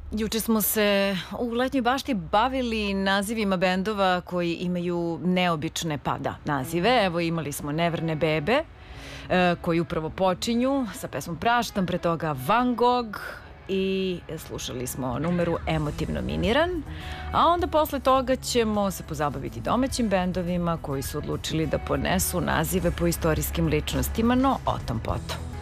Juče smo se u Letnjoj bašti bavili nazivima bendova koji imaju neobične nazive. Evo imali smo Neverne bebe koji upravo počinju sa pesmom Praštam, pre toga Van Gogh i slušali smo numeru Emotivno miniran, a onda posle toga ćemo se pozabaviti domaćim bendovima koji su odlučili da ponesu nazive po istorijskim ličnostima, no o tom potom.